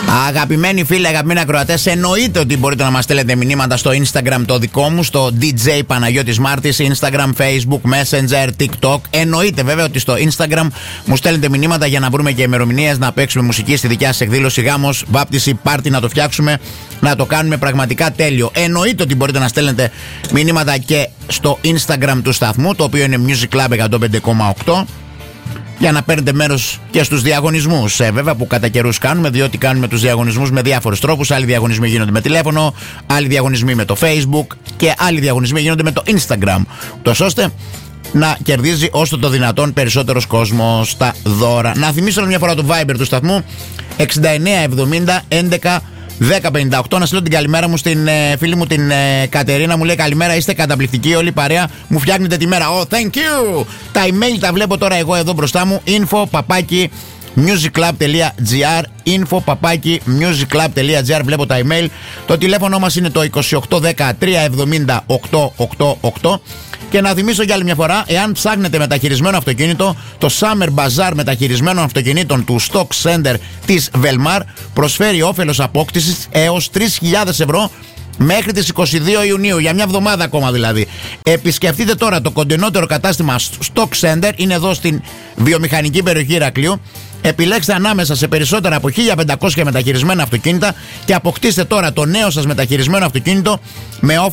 Αγαπημένοι φίλοι, αγαπημένοι ακροατές, εννοείται ότι μπορείτε να μας στέλνετε μηνύματα στο Instagram το δικό μου, στο DJ Παναγιώτης Μάρτης, Instagram, Facebook, Messenger, TikTok. Εννοείται βέβαια ότι στο Instagram μου στέλνετε μηνύματα για να βρούμε και ημερομηνίες να παίξουμε μουσική στη δικιά σας εκδήλωση, γάμος, βάπτιση, πάρτι, να το φτιάξουμε, να το κάνουμε πραγματικά τέλειο. Εννοείται ότι μπορείτε να στέλνετε μηνύματα και στο Instagram του σταθμού, το οποίο είναι Music Club 105,8. Για να παίρνετε μέρος και στους διαγωνισμούς, βέβαια, που κατά καιρούς κάνουμε, διότι κάνουμε τους διαγωνισμούς με διάφορους τρόπους. Άλλοι διαγωνισμοί γίνονται με τηλέφωνο, άλλοι διαγωνισμοί με το Facebook και άλλοι διαγωνισμοί γίνονται με το Instagram. Τόσο ώστε να κερδίζει όσο το δυνατόν περισσότερος κόσμος τα δώρα. Να θυμίσω μια φορά το Viber του σταθμού 6970 11 1058. Να στείλω την καλημέρα μου στην φίλη μου την Κατερίνα. Μου λέει καλημέρα, είστε καταπληκτικοί, όλη η παρέα μου φτιάχνετε τη μέρα. Oh, thank you! Τα email τα βλέπω τώρα εγώ εδώ μπροστά μου. info@musicclub.gr info@musicclub.gr. Βλέπω τα email. Το τηλέφωνο μας είναι το 2810 370 888. Και να θυμίσω για άλλη μια φορά, εάν ψάχνετε μεταχειρισμένο αυτοκίνητο, το Summer Bazaar μεταχειρισμένων αυτοκινήτων του Stock Center της Velmar προσφέρει όφελος απόκτησης έως 3.000 ευρώ μέχρι τις 22 Ιουνίου, για μια εβδομάδα ακόμα δηλαδή. Επισκεφτείτε τώρα το κοντινότερο κατάστημα Stock Center, είναι εδώ στην βιομηχανική περιοχή Ηρακλείου. Επιλέξτε ανάμεσα σε περισσότερα από 1.500 μεταχειρισμένα αυτοκίνητα και αποκτήστε τώρα το νέο σας μεταχειρισμένο αυτοκίνητο με